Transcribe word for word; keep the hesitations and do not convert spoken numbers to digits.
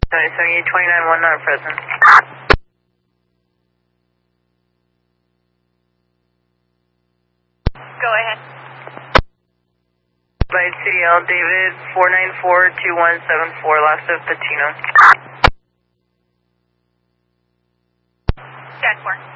seventy-seven, twenty-nine one not present. Go ahead. By C L David four nine four two one seven four, last of Patino. ten four.